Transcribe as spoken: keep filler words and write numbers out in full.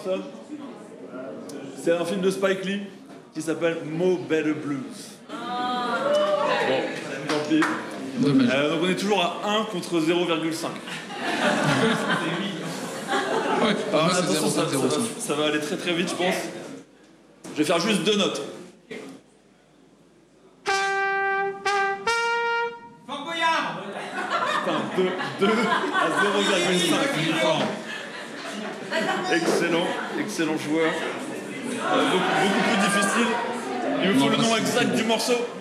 personne. C'est un film de Spike Lee qui s'appelle Mo Better Blues. Bon, tant pis. Euh, donc on est toujours à un contre zéro virgule cinq. Ouais, Alors moi, c'est attention, ça, zéro ça, cinq. va, ça va aller très très vite, je pense. Je vais faire juste deux notes. Fort Boyard. Putain, deux à zéro virgule cinq. Excellent, excellent joueur. Euh, beaucoup, beaucoup plus difficile. Il me faut le nom exact du morceau.